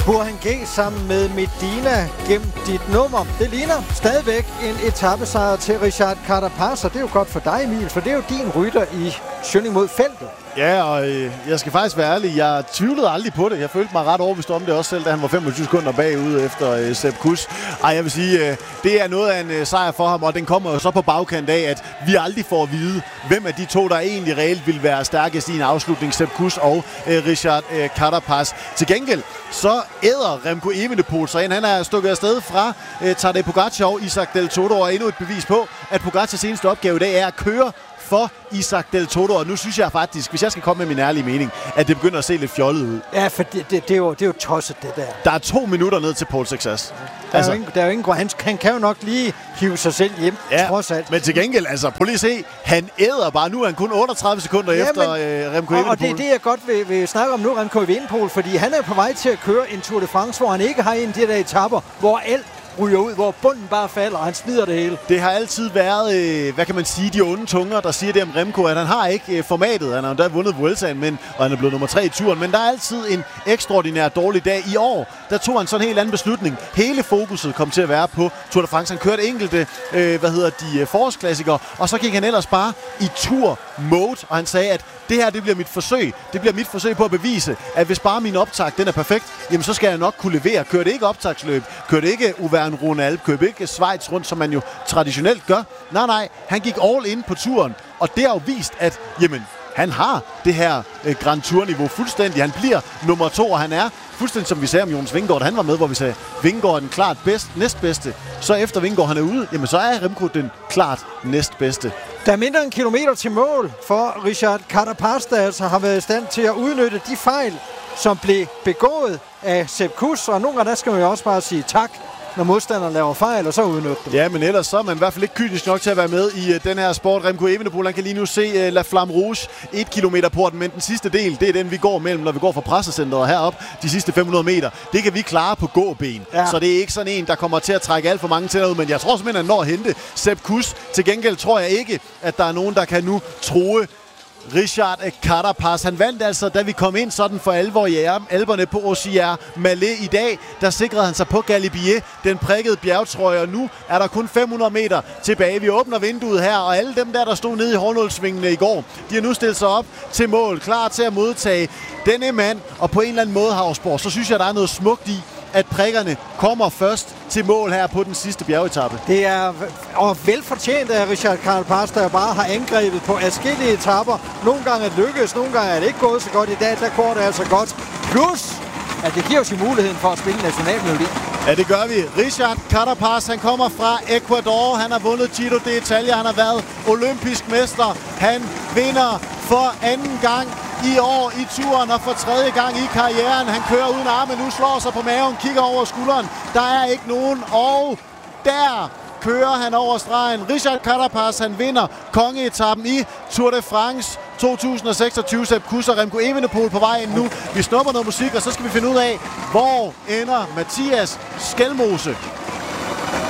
Burhan G sammen med Medina gennem dit nummer. Det ligner stadigvæk en etapesejr til Richard Carapaz, og det er jo godt for dig, Emil, for det er jo din rytter i Schønning mod feltet. Ja, og jeg skal faktisk være ærlig. Jeg tvivlede aldrig på det. Jeg følte mig ret overbevist om det også selv, da han var 25 sekunder bagud efter Sepp Kuss. Jeg vil sige, det er noget af en sejr for ham, og den kommer jo så på bagkant af, at vi aldrig får at vide, hvem af de to, der egentlig reelt vil være stærkest i en afslutning, Sepp Kuss og Richard Carapaz. Til gengæld, så æder Remco Evenepoel sig ind. Han er stukket afsted fra Tadej Pogacar og Isaac Del Toro, og endnu et bevis på, at Pogacars eneste opgave i dag er at køre for Isaac Del Toro, og nu synes jeg faktisk, hvis jeg skal komme med min ærlige mening, at det begynder at se lidt fjollet ud. Ja, for det er jo tosset, det der. Der er 2 minutter ned til pole success. Der er jo ingen grund. Han kan jo nok lige hive sig selv hjem, trods alt. Men til gengæld, altså, prøv lige at se, han æder bare. Nu er han kun 38 sekunder efter Remco Evenepoel. Og det er det, jeg godt vil snakke om nu, Remco Evenepoel, fordi han er på vej til at køre en Tour de France, hvor han ikke har en af de der etaper, hvor alt ryger ud, hvor bunden bare falder, og han smider det hele. Det har altid været, hvad kan man sige, de onde tunger, der siger det om Remco, at han har ikke formatet. Han har endda vundet Vueltaen, og han er blevet nummer 3 i turen, men der er altid en ekstraordinær dårlig dag. I år, der tog han sådan en helt anden beslutning. Hele fokuset kom til at være på Tour de France. Han kørte enkelte, forårsklassikere, og så gik han ellers bare i tour-mode, og han sagde, at det her, det bliver mit forsøg. Det bliver mit forsøg på at bevise, at hvis bare min optakt, den er perfekt, jamen så skal jeg nok kunne levere. Kør det ikke optagsløb, kør det ikke Auvergne Alp, kør det ikke Schweiz rundt, som man jo traditionelt gør. Nej, han gik all in på turen, og det har jo vist, at jamen, han har det her Grand Tour-niveau fuldstændig. Han bliver nummer 2, og han er fuldstændig, som vi sagde om Jonas Vingegaard, han var med, hvor vi sagde, Vingegaard er den klart næstbedste. Så efter Vingegaard han er ude, jamen så er Remco den klart næstbedste. Der er mindre end en kilometer til mål for Richard Carapaz, der altså har været i stand til at udnytte de fejl, som blev begået af Sepp Kuss. Og nogle gange der skal man jo også bare sige tak, når modstanderen laver fejl, og så udnytte dem. Ja, men ellers så er man i hvert fald ikke kynisk nok til at være med i den her sport. Remco Evenepoel, han kan lige nu se La Flamme Rouge 1 kilometer-porten, men den sidste del, det er den, vi går mellem, når vi går fra pressecenteret herop, de sidste 500 meter. Det kan vi klare på gåben. Ja. Så det er ikke sådan en, der kommer til at trække alt for mange tænder ud, men jeg tror simpelthen, at han når at hente Sepp Kuss. Til gengæld tror jeg ikke, at der er nogen, der kan nu true Richard Carapaz. Han vandt altså, da vi kom ind sådan for alvor i Alperne på Osier Malais i dag. Der sikrede han sig på Galibier, den prikkede bjergtrøje, og nu er der kun 500 meter tilbage. Vi åbner vinduet her, og alle dem der stod nede i hårnålsvingene i går, de har nu stillet sig op til mål, klar til at modtage denne mand, og på en eller anden måde, Havsborg, så synes jeg, der er noget smukt i, at prikkerne kommer først til mål her på den sidste bjergetappe. Det er velfortjent af Richard Carapaz, der bare har angrebet på adskillige etapper. Nogle gange er det lykkedes, nogle gange er det ikke gået så godt. I dag, der går det altså godt. Plus, at det giver os muligheden for at spille nationalmelodi. Ja, det gør vi. Richard Carapaz, han kommer fra Ecuador. Han har vundet Giro d'Italia. Han har været olympisk mester. Han vinder for anden gang i år i turen, og for 3. gang i karrieren. Han kører uden arme nu, slår sig på maven, kigger over skulderen. Der er ikke nogen, og der kører han over stregen. Richard Carapaz, han vinder kongeetappen i Tour de France 2026. Sepp Kuss og Remco Evenepoel på vej ind nu. Vi snupper noget musik, og så skal vi finde ud af, hvor ender Mathias Skelmose.